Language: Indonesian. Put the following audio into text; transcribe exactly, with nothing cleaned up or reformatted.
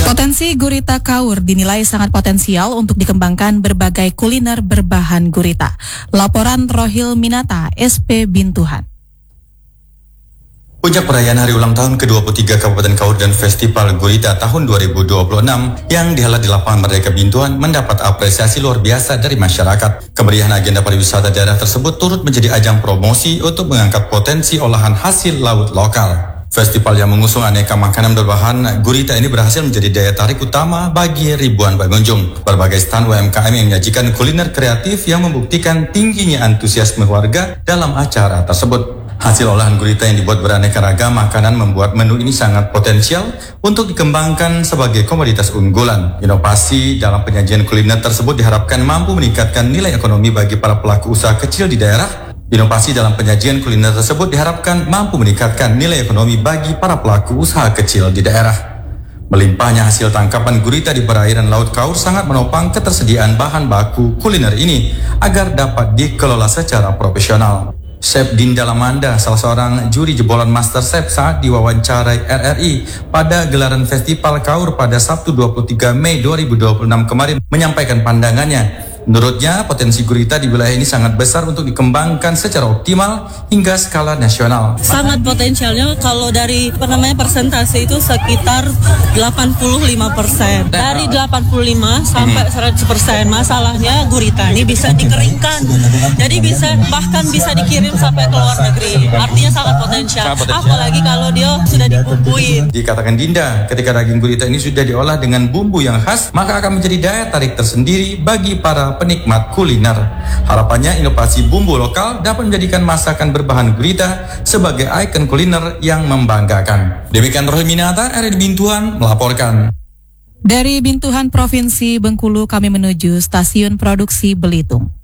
Potensi gurita kaur dinilai sangat potensial untuk dikembangkan berbagai kuliner berbahan gurita. Laporan Rohil Minata, S P Bintuhan. Puncak perayaan hari ulang tahun ke dua puluh tiga Kabupaten Kaur dan Festival Gurita tahun dua ribu dua puluh enam yang dihelat di Lapangan Merdeka Bintuhan mendapat apresiasi luar biasa dari masyarakat. Kemeriahan agenda pariwisata daerah tersebut turut menjadi ajang promosi untuk mengangkat potensi olahan hasil laut lokal. Festival yang mengusung aneka makanan berbahan gurita ini berhasil menjadi daya tarik utama bagi ribuan pengunjung. Berbagai stand U M K M yang menyajikan kuliner kreatif yang membuktikan tingginya antusiasme warga dalam acara tersebut. Hasil olahan gurita yang dibuat beraneka ragam makanan membuat menu ini sangat potensial untuk dikembangkan sebagai komoditas unggulan. Inovasi dalam penyajian kuliner tersebut diharapkan mampu meningkatkan nilai ekonomi bagi para pelaku usaha kecil di daerah. Inovasi dalam penyajian kuliner tersebut diharapkan mampu meningkatkan nilai ekonomi bagi para pelaku usaha kecil di daerah. Melimpahnya hasil tangkapan gurita di perairan Laut Kaur sangat menopang ketersediaan bahan baku kuliner ini agar dapat dikelola secara profesional. Chef Dinda Lamanda, salah seorang juri jebolan Master Chef saat diwawancarai R R I pada gelaran Festival Kaur pada Sabtu dua puluh tiga Mei dua ribu dua puluh enam kemarin menyampaikan pandangannya. Menurutnya, potensi gurita di wilayah ini sangat besar untuk dikembangkan secara optimal hingga skala nasional. Sangat potensialnya kalau dari apa namanya persentase itu sekitar delapan puluh lima persen. Dari delapan puluh lima sampai seratus persen. Masalahnya gurita ini bisa dikeringkan. Jadi bisa bahkan bisa dikirim sampai ke luar negeri. Artinya sangat potensial. Apalagi kalau dia sudah dibumbuin. Dikatakan Dinda, ketika daging gurita ini sudah diolah dengan bumbu yang khas, maka akan menjadi daya tarik tersendiri bagi para penikmat kuliner. Harapannya inovasi bumbu lokal dapat menjadikan masakan berbahan gurita sebagai ikon kuliner yang membanggakan. Demikian Rohil Minata, R R I Bintuhan melaporkan. Dari Bintuhan Provinsi Bengkulu kami menuju stasiun produksi Belitung.